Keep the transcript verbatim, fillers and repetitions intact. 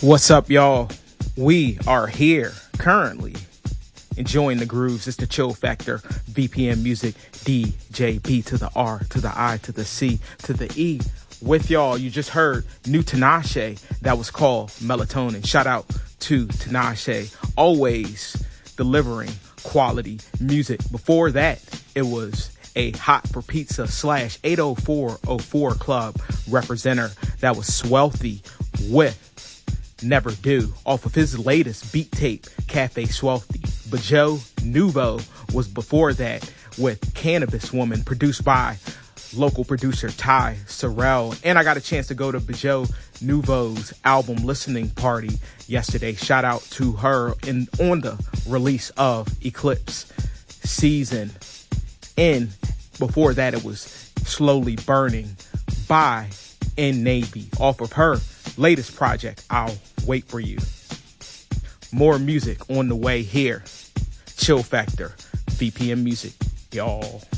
What's up, y'all? We are here currently enjoying the grooves. It's the Chill Factor, V P M Music, D J B to the R, to the I, to the C, to the E. With y'all, you just heard new Tinashe that was called Melatonin. Shout out to Tinashe, always delivering quality music. Before that, it was a Hot for Pizza slash eight oh four oh four Club representer. That was Swelthy with Never Do off of his latest beat tape, Cafe Swelthy. Bajo Nuvo was before that with Cannabis Woman, produced by local producer Ty Sorrell. And I got a chance to go to Bajo Nuvo's album listening party yesterday. Shout out to her in on the release of Eclipse Season. And before that, it was Slowly Burning by N Navy off of her latest project, I'll Wait For You. More music on the way here. Chill Factor, V P M Music, y'all.